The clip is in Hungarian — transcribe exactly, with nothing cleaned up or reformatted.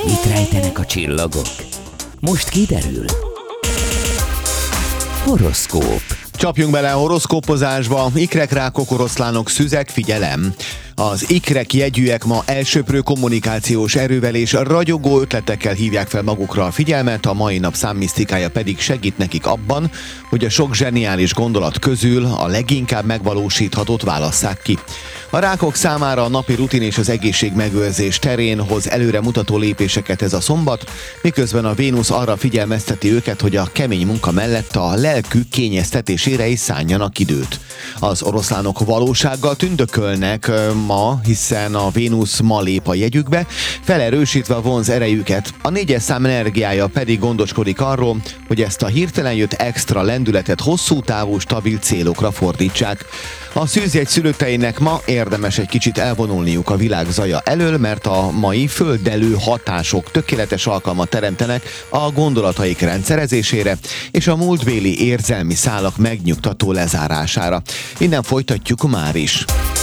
Mit rejtenek a csillagok? Most kiderül. Horoszkóp. Csapjunk bele a horoszkópozásba. Ikrek, rákok, oroszlánok, szüzek, figyelem! Az ikrek jegyűek ma elsöprő kommunikációs erővel és ragyogó ötletekkel hívják fel magukra a figyelmet, a mai nap számmisztikája pedig segít nekik abban, hogy a sok zseniális gondolat közül a leginkább megvalósíthatót válasszák ki. A rákok számára a napi rutin és az egészségmegőrzés terén hoz előre mutató lépéseket ez a szombat, miközben a Vénusz arra figyelmezteti őket, hogy a kemény munka mellett a lelkük kényeztetésére is szánjanak időt. Az oroszlánok valósággal tündökölnek ma, hiszen a Vénusz ma lép a jegyükbe, felerősítve a vonz erejüket. A négyes szám energiája pedig gondoskodik arról, hogy ezt a hirtelen jött extra lendületet hosszú távú stabil célokra fordítsák. A szűzjegy szülötteinek ma érdemes egy kicsit elvonulniuk a világ zaja elől, mert a mai földelő hatások tökéletes alkalmat teremtenek a gondolataik rendszerezésére és a múltbéli érzelmi szálak megnyugtató lezárására. Innen folytatjuk már is.